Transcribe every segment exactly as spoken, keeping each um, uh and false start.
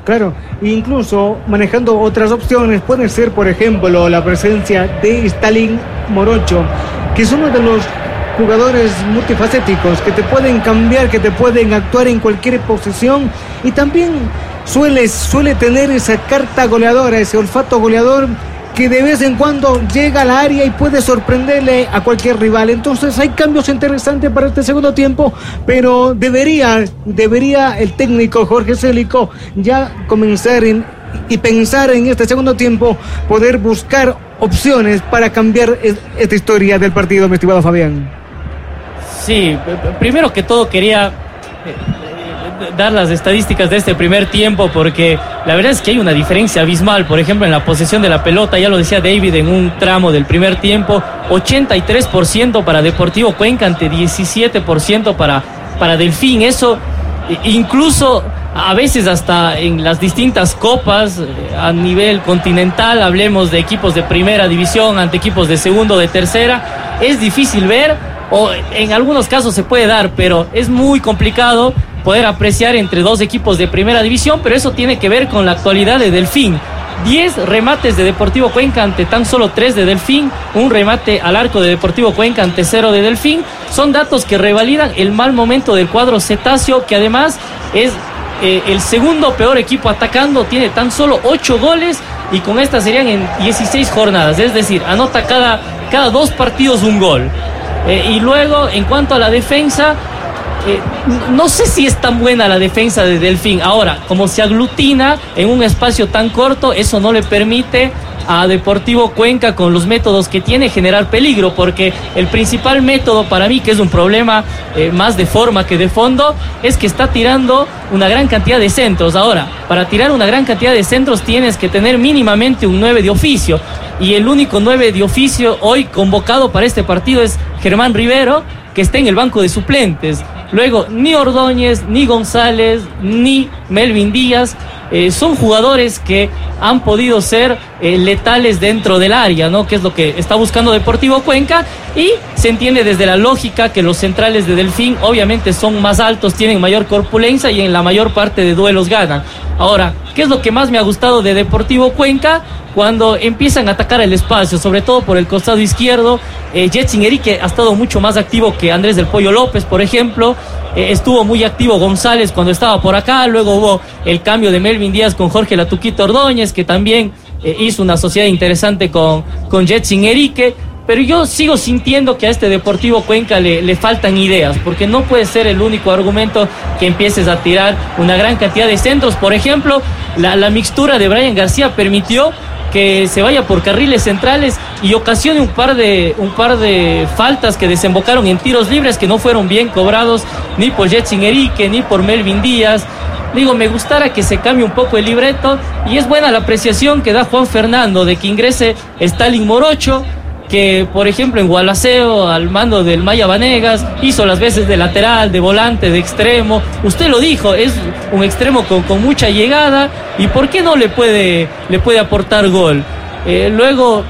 Claro, incluso manejando otras opciones, puede ser, por ejemplo, la presencia de Stalin Morocho, que es uno de los jugadores multifacéticos que te pueden cambiar, que te pueden actuar en cualquier posición, y también suele, suele tener esa carta goleadora, ese olfato goleador, que de vez en cuando llega al área y puede sorprenderle a cualquier rival. Entonces hay cambios interesantes para este segundo tiempo, pero debería, debería el técnico Jorge Célico ya comenzar en, y pensar en este segundo tiempo, poder buscar opciones para cambiar esta historia del partido, mi estimado Fabián. Sí, primero que todo quería dar las estadísticas de este primer tiempo, porque la verdad es que hay una diferencia abismal. Por ejemplo, en la posesión de la pelota, ya lo decía David en un tramo del primer tiempo, ochenta y tres por ciento para Deportivo Cuenca ante diecisiete por ciento para, para Delfín. Eso incluso a veces hasta en las distintas copas a nivel continental, hablemos de equipos de primera división ante equipos de segundo, de tercera, es difícil ver, o en algunos casos se puede dar, pero es muy complicado poder apreciar entre dos equipos de primera división. Pero eso tiene que ver con la actualidad de Delfín. diez remates de Deportivo Cuenca ante tan solo tres de Delfín, un remate al arco de Deportivo Cuenca ante cero de Delfín. Son datos que revalidan el mal momento del cuadro cetáceo, que además es eh, el segundo peor equipo atacando, tiene tan solo ocho goles, y con estas serían en dieciséis jornadas, es decir, anota cada, cada dos partidos un gol. Eh, y luego, en cuanto a la defensa, Eh, no sé si es tan buena la defensa de Delfín. Ahora, como se aglutina en un espacio tan corto, eso no le permite a Deportivo Cuenca, con los métodos que tiene, generar peligro, porque el principal método para mí, que es un problema eh, más de forma que de fondo, es que está tirando una gran cantidad de centros. Ahora, para tirar una gran cantidad de centros tienes que tener mínimamente un nueve de oficio, y el único nueve de oficio hoy convocado para este partido es Germán Rivero, que está en el banco de suplentes. Luego, ni Ordóñez, ni González, ni Melvin Díaz eh, son jugadores que han podido ser eh, letales dentro del área, ¿no? Que es lo que está buscando Deportivo Cuenca, y se entiende desde la lógica que los centrales de Delfín obviamente son más altos, tienen mayor corpulencia y en la mayor parte de duelos ganan. Ahora, ¿qué es lo que más me ha gustado de Deportivo Cuenca? Cuando empiezan a atacar el espacio, sobre todo por el costado izquierdo. eh, Jetsin Erique ha estado mucho más activo que Andrés del Pollo López, por ejemplo. Eh, estuvo muy activo González cuando estaba por acá. Luego hubo el cambio de Melvin Díaz con Jorge Latuquito Ordóñez, que también eh, hizo una sociedad interesante con, con Jetsin Erique. Pero yo sigo sintiendo que a este Deportivo Cuenca le, le faltan ideas, porque no puede ser el único argumento que empieces a tirar una gran cantidad de centros. Por ejemplo, la, la mixtura de Brian García permitió que se vaya por carriles centrales y ocasione un par de un par de faltas que desembocaron en tiros libres que no fueron bien cobrados ni por Jetsin Erique ni por Melvin Díaz. Digo, me gustara que se cambie un poco el libreto, y es buena la apreciación que da Juan Fernando de que ingrese Stalin Morocho, que por ejemplo en Gualaceo, al mando del Maya Vanegas, hizo las veces de lateral, de volante, de extremo. Usted lo dijo, es un extremo con, con mucha llegada, y ¿por qué no le puede, le puede aportar gol? Eh, luego,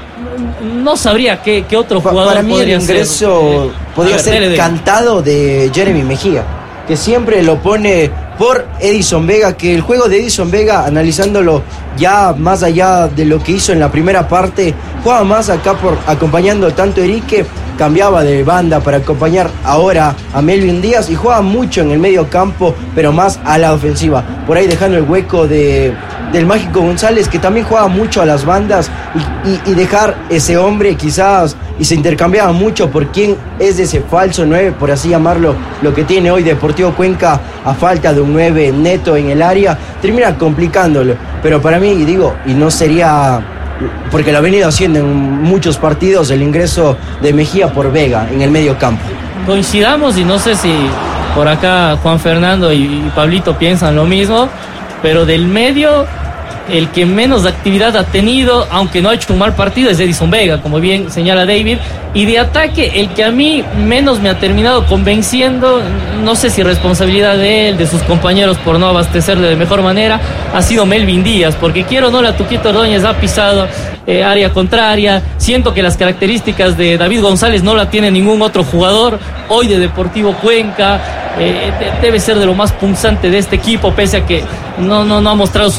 no sabría qué, qué otro jugador para mí podría el ingreso ser. Eh, podría ver, ser dele, cantado de Jeremy Mejía, que siempre lo pone por Edison Vega, que el juego de Edison Vega, analizándolo ya más allá de lo que hizo en la primera parte, juega más acá por acompañando tanto a Erique, cambiaba de banda para acompañar ahora a Melvin Díaz, y juega mucho en el medio campo, pero más a la ofensiva, por ahí dejando el hueco de del Mágico González, que también juega mucho a las bandas, y, y, y dejar ese hombre quizás, y se intercambiaba mucho por quién es ese falso nueve, por así llamarlo, lo que tiene hoy Deportivo Cuenca a falta de un nueve neto en el área, termina complicándolo. Pero para mí, digo, y no sería, porque lo ha venido haciendo en muchos partidos, el ingreso de Mejía por Vega en el medio campo. Coincidamos, y no sé si por acá Juan Fernando y, y Pablito piensan lo mismo, pero del medio, el que menos actividad ha tenido, aunque no ha hecho un mal partido, es Edison Vega, como bien señala David. Y de ataque, el que a mí menos me ha terminado convenciendo, no sé si responsabilidad de él, de sus compañeros por no abastecerle de mejor manera, ha sido Melvin Díaz, porque quiero o no, la Tuquito Ordóñez ha pisado eh, área contraria. Siento que las características de David González no la tiene ningún otro jugador hoy de Deportivo Cuenca. Eh, debe ser de lo más punzante de este equipo, pese a que no, no, no ha mostrado su